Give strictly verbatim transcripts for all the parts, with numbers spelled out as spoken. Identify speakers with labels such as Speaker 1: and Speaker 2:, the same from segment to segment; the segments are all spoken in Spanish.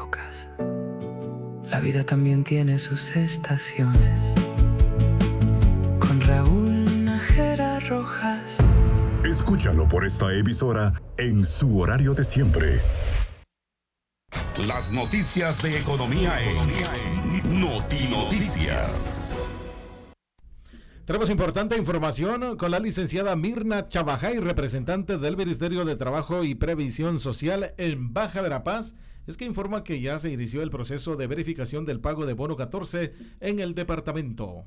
Speaker 1: épocas. La vida también tiene sus estaciones. Con Raúl Nájera Rojas.
Speaker 2: Escúchalo por esta emisora en su horario de siempre.
Speaker 3: Las noticias de economía en Notinoticias.
Speaker 4: Tenemos importante información con la licenciada Mirna Chabajay, representante del Ministerio de Trabajo y Previsión Social en Baja Verapaz. Es que informa que ya se inició el proceso de verificación del pago de bono catorce en el departamento.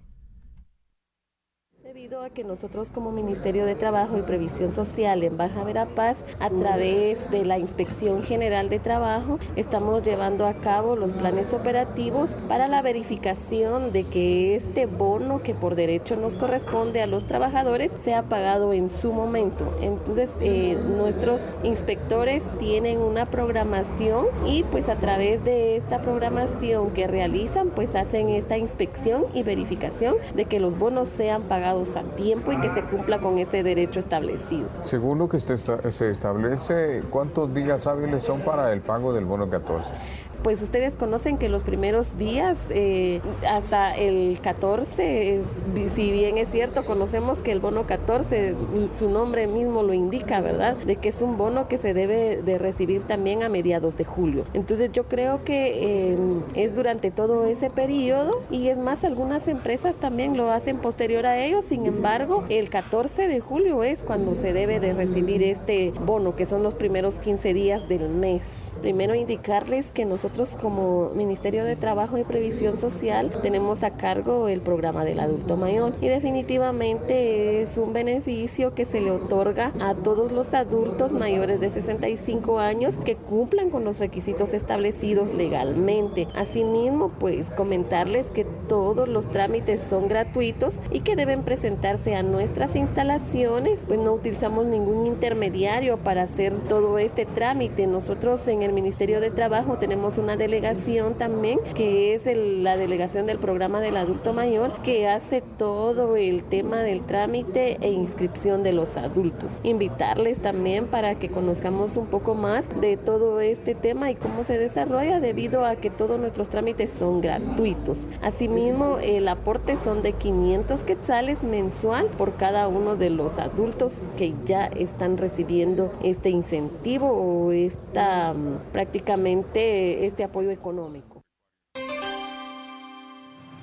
Speaker 5: Debido a que nosotros como Ministerio de Trabajo y Previsión Social en Baja Verapaz, a través de la Inspección General de Trabajo, estamos llevando a cabo los planes operativos para la verificación de que este bono que por derecho nos corresponde a los trabajadores sea pagado en su momento. Entonces, eh, nuestros inspectores tienen una programación y pues a través de esta programación que realizan, pues hacen esta inspección y verificación de que los bonos sean pagados a tiempo y que se cumpla con este derecho establecido.
Speaker 6: Según lo que se establece, ¿cuántos días hábiles son para el pago del bono catorce?
Speaker 5: Pues ustedes conocen que los primeros días, eh, hasta el catorce, es, si bien es cierto, conocemos que el bono catorce, su nombre mismo lo indica, ¿verdad? De que es un bono que se debe de recibir también a mediados de julio. Entonces yo creo que eh, es durante todo ese periodo y es más, algunas empresas también lo hacen posterior a ello. Sin embargo, el catorce de julio es cuando se debe de recibir este bono, que son los primeros quince días del mes. Primero indicarles que nosotros como Ministerio de Trabajo y Previsión Social tenemos a cargo el programa del adulto mayor y definitivamente es un beneficio que se le otorga a todos los adultos mayores de sesenta y cinco años que cumplan con los requisitos establecidos legalmente. Asimismo, pues comentarles que todos los trámites son gratuitos y que deben presentarse a nuestras instalaciones, pues no utilizamos ningún intermediario para hacer todo este trámite. Nosotros en el Ministerio de Trabajo tenemos una delegación también, que es el, la delegación del programa del adulto mayor, que hace todo el tema del trámite e inscripción de los adultos. Invitarles también para que conozcamos un poco más de todo este tema y cómo se desarrolla, debido a que todos nuestros trámites son gratuitos. Asimismo, el aporte son de quinientos quetzales mensual por cada uno de los adultos que ya están recibiendo este incentivo o esta prácticamente este apoyo económico.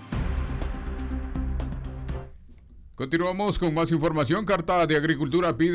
Speaker 7: Continuamos con más información. Carta de Agricultura pide